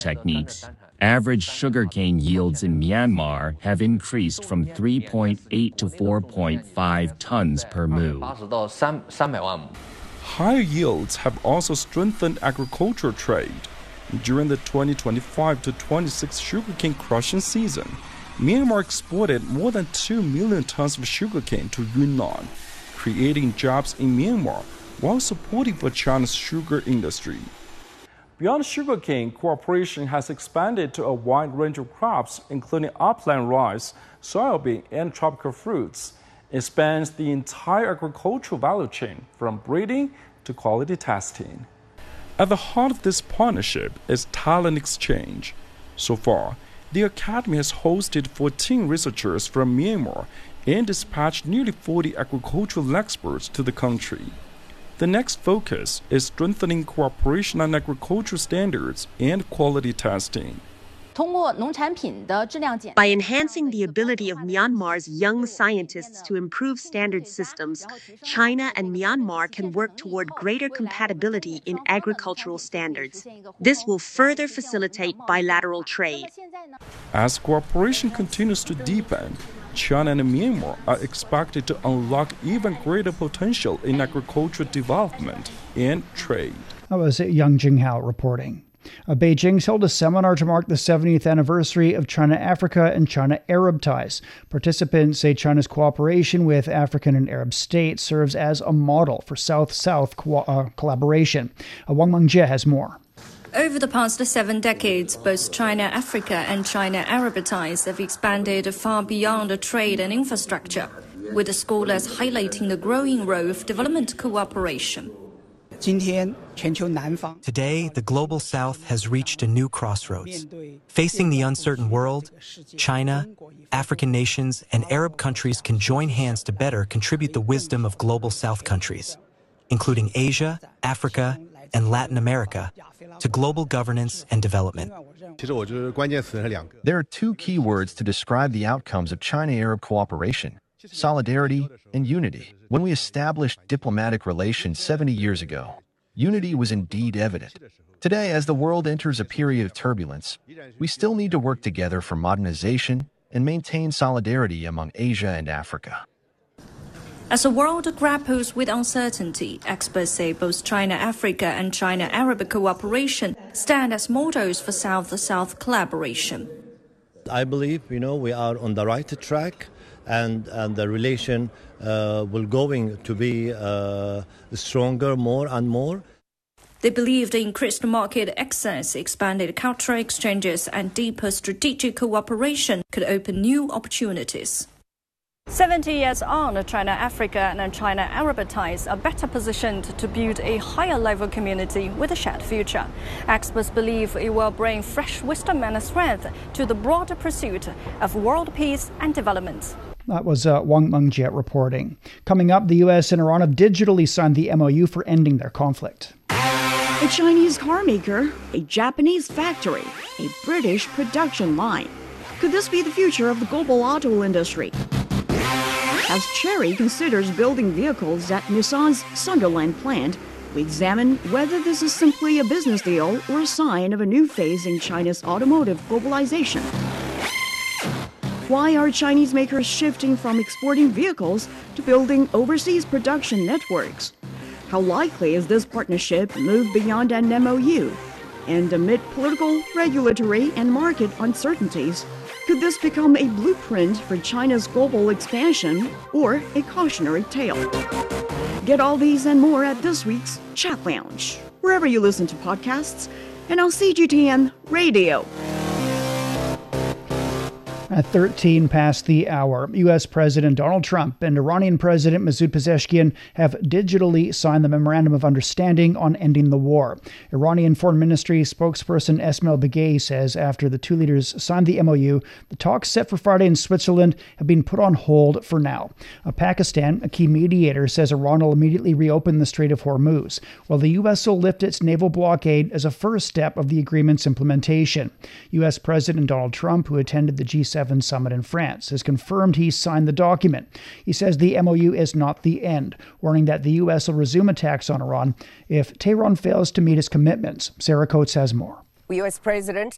techniques, average sugarcane yields in Myanmar have increased from 3.8 to 4.5 tons per mu. Higher yields have also strengthened agricultural trade. During the 2025 to 26 sugarcane crushing season, Myanmar exported more than 2 million tons of sugarcane to Yunnan, creating jobs in Myanmar while supporting for China's sugar industry. Beyond sugarcane, cooperation has expanded to a wide range of crops, including upland rice, soybean, and tropical fruits. It spans the entire agricultural value chain, from breeding to quality testing. At the heart of this partnership is talent exchange. So far, the Academy has hosted 14 researchers from Myanmar and dispatched nearly 40 agricultural experts to the country. The next focus is strengthening cooperation on agricultural standards and quality testing. By enhancing the ability of Myanmar's young scientists to improve standard systems, China and Myanmar can work toward greater compatibility in agricultural standards. This will further facilitate bilateral trade. As cooperation continues to deepen, China and Myanmar are expected to unlock even greater potential in agricultural development and trade. That was Yang Jinghao reporting. Beijing's held a seminar to mark the 70th anniversary of China-Africa and China-Arab ties. Participants say China's cooperation with African and Arab states serves as a model for South-South collaboration. Wang Mengjie has more. Over the past 7 decades, both China-Africa and China-Arab ties have expanded far beyond trade and infrastructure, with the scholars highlighting the growing role of development cooperation. Today, the Global South has reached a new crossroads. Facing the uncertain world, China, African nations, and Arab countries can join hands to better contribute the wisdom of Global South countries, including Asia, Africa, and Latin America, to global governance and development. There are 2 key words to describe the outcomes of China-Arab cooperation: solidarity and unity. When we established diplomatic relations 70 years ago, unity was indeed evident. Today, as the world enters a period of turbulence, we still need to work together for modernization and maintain solidarity among Asia and Africa. As the world grapples with uncertainty, experts say both China-Africa and China-Arab cooperation stand as models for South-South collaboration. I believe, we are on the right track, and the relation will going to be stronger more and more. They believe the increased market access, expanded cultural exchanges, and deeper strategic cooperation could open new opportunities. 70 years on, China-Africa and China-Arab ties are better positioned to build a higher-level community with a shared future. Experts believe it will bring fresh wisdom and strength to the broader pursuit of world peace and development. That was Wang Mengjie reporting. Coming up, the U.S. and Iran have digitally signed the MOU for ending their conflict. A Chinese car maker, a Japanese factory, a British production line. Could this be the future of the global auto industry? As Chery considers building vehicles at Nissan's Sunderland plant, we examine whether this is simply a business deal or a sign of a new phase in China's automotive globalization. Why are Chinese makers shifting from exporting vehicles to building overseas production networks? How likely is this partnership move beyond an MOU? And amid political, regulatory, and market uncertainties, could this become a blueprint for China's global expansion or a cautionary tale? Get all these and more at this week's Chat Lounge, wherever you listen to podcasts, and on CGTN Radio. At 13 past the hour, U.S. President Donald Trump and Iranian President Masoud Pezeshkian have digitally signed the Memorandum of Understanding on ending the war. Iranian Foreign Ministry spokesperson Esmail Baghaei says after the 2 leaders signed the MOU, the talks set for Friday in Switzerland have been put on hold for now. Pakistan, a key mediator, says Iran will immediately reopen the Strait of Hormuz, while the U.S. will lift its naval blockade as a first step of the agreement's implementation. U.S. President Donald Trump, who attended the G7 summit in France, has confirmed he signed the document. He says the MOU is not the end, warning that the U.S. will resume attacks on Iran if Tehran fails to meet its commitments. Sarah Coates has more. U.S. President